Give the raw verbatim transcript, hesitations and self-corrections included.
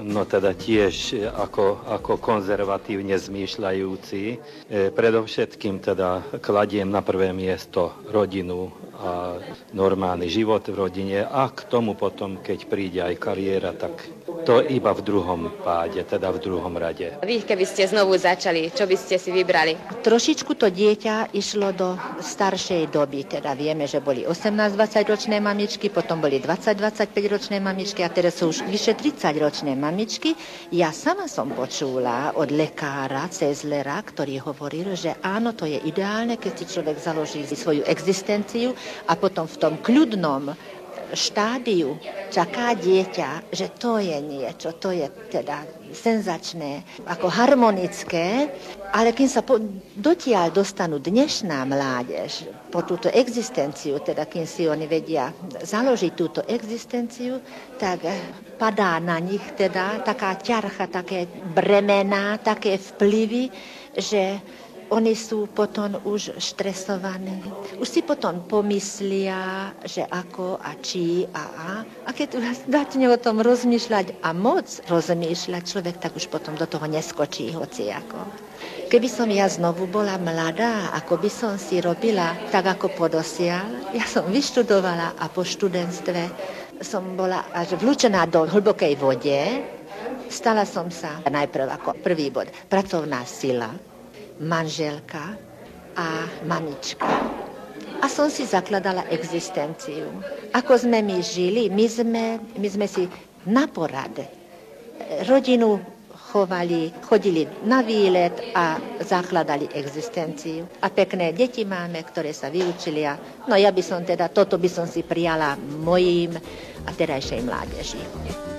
no teda tiež ako, ako konzervatívne zmýšľajúci. E, predovšetkým teda kladiem na prvé miesto rodinu a normálny život v rodine a k tomu potom, keď príde aj kariéra, tak to iba v druhom páde, teda v druhom rade. Vy, keby ste znovu začali, čo by ste si vybrali? Trošičku to dieťa išlo do staršej doby, teda vieme, že boli osemnásť dvadsať ročné mamičky, potom boli dvadsať dvadsaťpäť ročné mamičky a teraz sú už vyše tridsať ročné mamičky. Ja sama som počula od lekára Cezlera, ktorý hovoril, že áno, to je ideálne, keď si človek založí svoju existenciu a potom v tom kľudnom štádiu čaká dieťa, že to je niečo, to je teda senzačné, ako harmonické, ale kým sa po, dotiaľ dostanú dnešná mládež po túto existenciu, teda kým si oni vedia založiť túto existenciu, tak padá na nich teda taká ťarcha, také bremená, také vplyvy, že oni sú potom už štresovaní. Už si potom pomyslia, že ako a či a a. A keď začne o tom rozmýšľať a moc rozmýšľať človek, tak už potom do toho neskočí hociako. Keby som ja znovu bola mladá, ako by som si robila tak ako podosiaľ, ja som vyštudovala a po študentstve som bola až vlúčená do hlbokej vode. Stala som sa najprv ako prvý bod pracovná sila, manželka a mamička. A som si zakladala existenciu. Ako sme my žili, my sme, my sme si na porad rodinu chovali, chodili na výlet a zakladali existenciu. A pekné deti máme, ktoré sa vyučili. A, no ja by som teda, toto by som si prijala mojím a terajšej mládeži.